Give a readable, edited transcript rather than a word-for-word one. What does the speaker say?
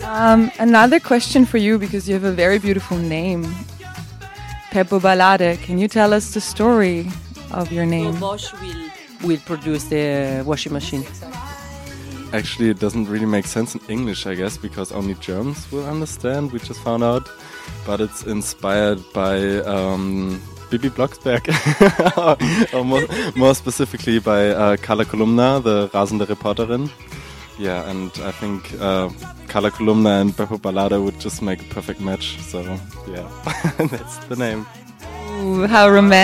Another question for you, because you have a very beautiful name. Beppo Ballade, can you tell us the story of your name? So Bosch will produce the washing machine. Actually, it doesn't really make sense in English, I guess, because only Germans will understand. We just found out. But it's inspired by Bibi Blocksberg. or more specifically by Carla Kolumna, the rasende Reporterin. Yeah, and I think Carla Kolumna and Beppo Ballade would just make a perfect match. So, yeah, that's the name. Ooh, how romantic.